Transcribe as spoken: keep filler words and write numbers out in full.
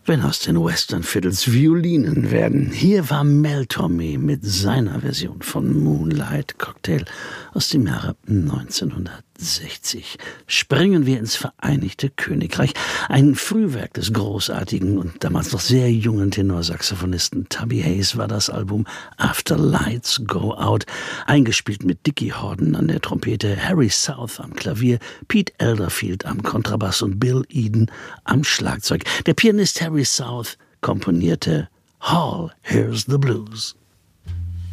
wenn aus den Western-Fiddles Violinen werden. Hier war Mel Torme mit seiner Version von Moonlight Cocktail aus dem Jahre neunzehnhundertsechzig. Springen wir ins Vereinigte Königreich. Ein Frühwerk des großartigen und damals noch sehr jungen Tenorsaxophonisten Tubby Hayes war das Album After Lights Go Out, eingespielt mit Dickie Horden an der Trompete, Harry South am Klavier, Pete Elderfield am Kontrabass und Bill Eden am Schlagzeug. Der Pianist Harry South komponierte Hall Here's the Blues.